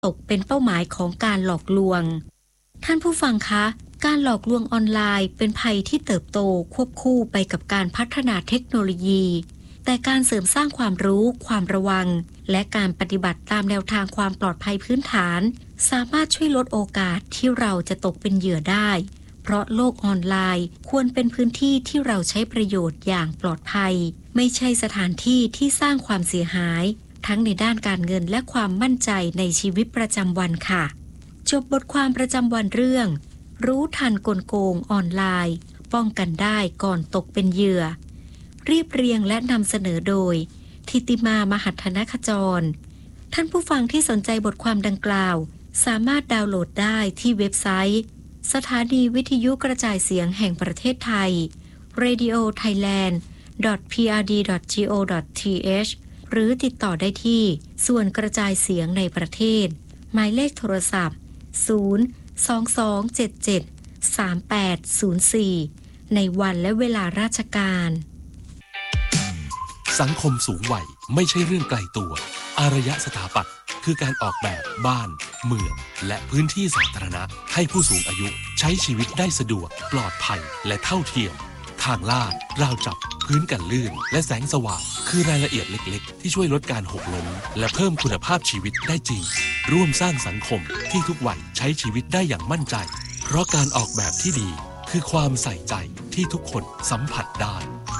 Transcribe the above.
ตกเป็นเป้าหมายของการหลอกลวงท่านผู้ฟังคะการหลอกลวงออนไลน์เป็นภัยที่เติบโตควบคู่ไปกับการพัฒนาเทคโนโลยีแต่การเสริมสร้างความรู้ความระวังและการปฏิบัติตามแนวทางความปลอดภัยพื้นฐานสามารถช่วยลดโอกาสที่เราจะตกเป็นเหยื่อได้เพราะโลกออนไลน์ควรเป็นพื้นที่ที่เราใช้ประโยชน์อย่างปลอดภัยไม่ใช่สถานที่ที่สร้างความเสียหายทั้งในด้านการเงินและความมั่นใจในชีวิตประจำวันค่ะจบบทความประจำวันเรื่องรู้ทันกลโกงออนไลน์ป้องกันได้ก่อนตกเป็นเหยื่อเรียบเรียงและนำเสนอโดยธิติมามหัฒนขจรท่านผู้ฟังที่สนใจบทความดังกล่าวสามารถดาวน์โหลดได้ที่เว็บไซต์สถานีวิทยุกระจายเสียงแห่งประเทศไทย radiothailand.prd.go.th หรือติดต่อได้ที่ส่วนกระจายเสียงในประเทศหมายเลขโทรศัพท์022773804ในวันและเวลาราชการสังคมสูงวัยไม่ใช่เรื่องไกลตัวอารยสถาปัตย์คือการออกแบบบ้านเมืองและพื้นที่สาธารณะให้ผู้สูงอายุใช้ชีวิตได้สะดวกปลอดภัยและเท่าเทียมทางลาดราวจับพื้นกันลื่นและแสงสว่างคือรายละเอียดเล็กๆที่ช่วยลดการหกล้มและเพิ่มคุณภาพชีวิตได้จริงร่วมสร้างสังคมที่ทุกวัยใช้ชีวิตได้อย่างมั่นใจเพราะการออกแบบที่ดีคือความใส่ใจที่ทุกคนสัมผัสได้